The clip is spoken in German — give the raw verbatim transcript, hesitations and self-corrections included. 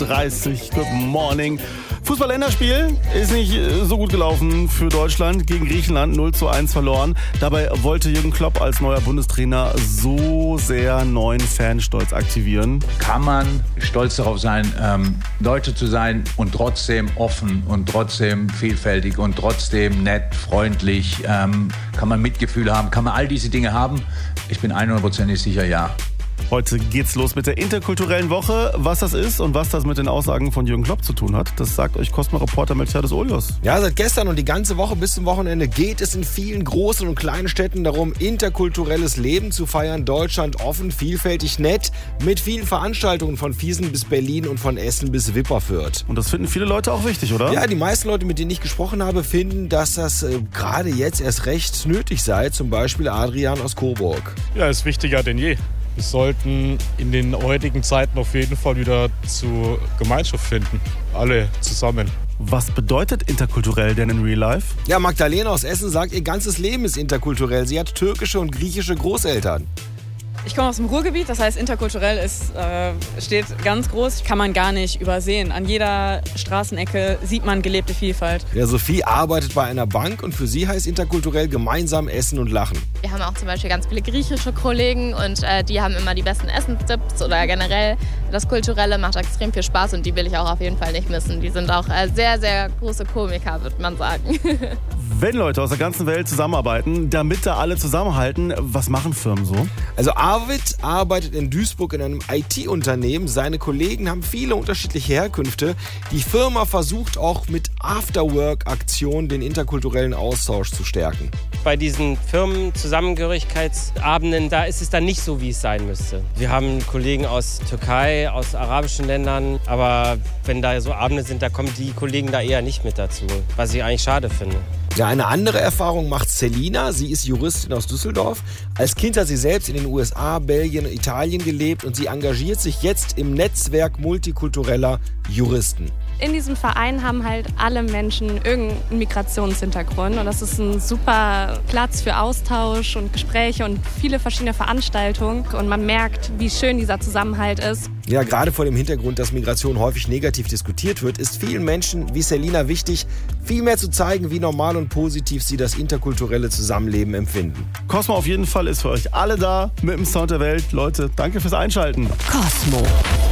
dreißig. Good morning. Fußball-Länderspiel ist nicht so gut gelaufen für Deutschland. Gegen Griechenland null zu eins verloren. Dabei wollte Jürgen Klopp als neuer Bundestrainer so sehr neuen Fanstolz aktivieren. Kann man stolz darauf sein, ähm, Deutsche zu sein und trotzdem offen und trotzdem vielfältig und trotzdem nett, freundlich? Ähm, kann man Mitgefühl haben? Kann man all diese Dinge haben? Ich bin hundertprozentig sicher, ja. Heute geht's los mit der interkulturellen Woche. Was das ist und was das mit den Aussagen von Jürgen Klopp zu tun hat, das sagt euch Cosmo-Reporter Melchiades Olios. Ja, seit gestern und die ganze Woche bis zum Wochenende geht es in vielen großen und kleinen Städten darum, interkulturelles Leben zu feiern. Deutschland offen, vielfältig, nett, mit vielen Veranstaltungen von Fiesen bis Berlin und von Essen bis Wipperfürth. Und das finden viele Leute auch wichtig, oder? Ja, die meisten Leute, mit denen ich gesprochen habe, finden, dass das äh, gerade jetzt erst recht nötig sei. Zum Beispiel Adrian aus Coburg. Ja, ist wichtiger denn je. Wir sollten in den heutigen Zeiten auf jeden Fall wieder zu Gemeinschaft finden. Alle zusammen. Was bedeutet interkulturell denn in Real Life? Ja, Magdalena aus Essen sagt, ihr ganzes Leben ist interkulturell. Sie hat türkische und griechische Großeltern. Ich komme aus dem Ruhrgebiet, das heißt interkulturell ist, äh, steht ganz groß, kann man gar nicht übersehen. An jeder Straßenecke sieht man gelebte Vielfalt. Ja, Sophie arbeitet bei einer Bank und für sie heißt interkulturell gemeinsam essen und lachen. Wir haben auch zum Beispiel ganz viele griechische Kollegen und äh, die haben immer die besten Essenstipps oder generell das Kulturelle macht extrem viel Spaß und die will ich auch auf jeden Fall nicht missen. Die sind auch äh, sehr, sehr große Komiker, würde man sagen. Wenn Leute aus der ganzen Welt zusammenarbeiten, damit da alle zusammenhalten, was machen Firmen so? Also Arvid arbeitet in Duisburg in einem I T-Unternehmen. Seine Kollegen haben viele unterschiedliche Herkünfte. Die Firma versucht auch mit Afterwork-Aktionen den interkulturellen Austausch zu stärken. Bei diesen Firmenzusammengehörigkeitsabenden, da ist es dann nicht so, wie es sein müsste. Wir haben Kollegen aus Türkei, aus arabischen Ländern, aber wenn da so Abende sind, da kommen die Kollegen da eher nicht mit dazu, was ich eigentlich schade finde. Ja, eine andere Erfahrung macht Selina. Sie ist Juristin aus Düsseldorf. Als Kind hat sie selbst in den U S A, Belgien und Italien gelebt und sie engagiert sich jetzt im Netzwerk multikultureller Juristen. In diesem Verein haben halt alle Menschen irgendeinen Migrationshintergrund und das ist ein super Platz für Austausch und Gespräche und viele verschiedene Veranstaltungen und man merkt, wie schön dieser Zusammenhalt ist. Ja, gerade vor dem Hintergrund, dass Migration häufig negativ diskutiert wird, ist vielen Menschen wie Selina wichtig, viel mehr zu zeigen, wie normal und positiv sie das interkulturelle Zusammenleben empfinden. Cosmo auf jeden Fall ist für euch alle da mit dem Sound der Welt. Leute, danke fürs Einschalten. Cosmo.